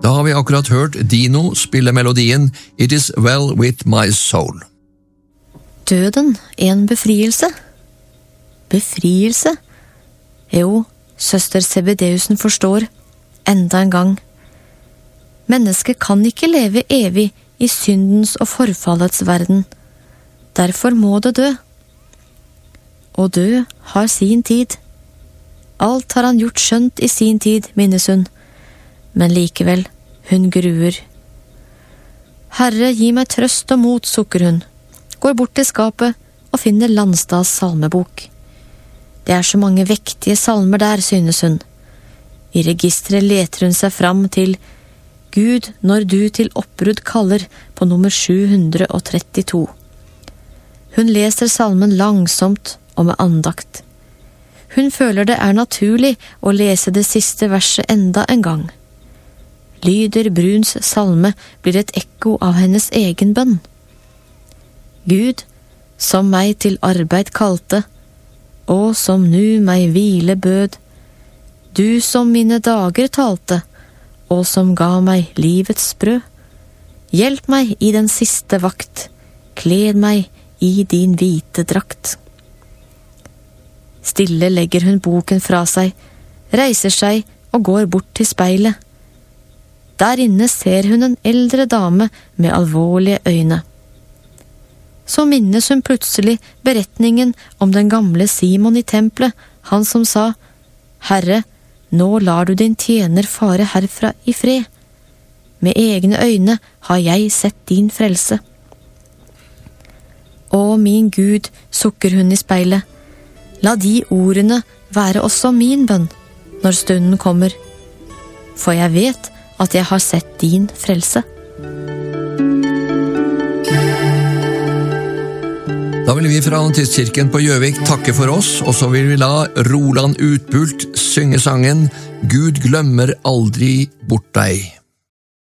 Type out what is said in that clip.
Da har vi akkurat hørt Dino spille melodien It is well with my soul. Døden en befrielse? Befrielse? Jo, søster Sebedeusen forstår, enda en gang. Mennesket kan ikke leve evig i syndens og forfallets verden. Derfor må det dø. Og dø har sin tid. Alt har han gjort skjønt i sin tid, minnes hun. Men likevel, hun gruer. Herre, gi meg trøst og mot, sukker hun. Går bort til skapet og finner Landstads salmebok. Det er så mange vektige salmer der, synes hun. I registret leter hun seg fram til Gud, når du til oppbrudd kaller på nummer 732. Hun leser salmen langsomt og med andakt. Hun føler det er naturlig å lese det siste verset enda en gang. Lyder Bruns salme blir et ekko av hennes egen bønn. Gud, som meg til arbeid kalte, og som nu meg hvile bød, du som mine dager talte, og som ga meg livets brød, hjelp meg i den siste vakt, kled meg i din hvite drakt. Stille legger hun boken fra seg, reiser seg og går bort til speilet. Der inne ser hun en eldre dame med alvorlige øyne. Så minnes hun plutselig beretningen om den gamle Simon i tempelet, han som sa, «Herre, nå lar du din tjener fare herfra i fred. Med egne øyne har jeg sett din frelse.» «Å, min Gud», sukker hun i speilet, «la de ordene være også min bønn når stunden kommer, for jeg vet at jeg har sett din frelse.» Da vil vi fra Adventistkirken på Gjøvik takke for oss, og så vil vi la Roland Utbult synge sangen «Gud glemmer aldri bort deg».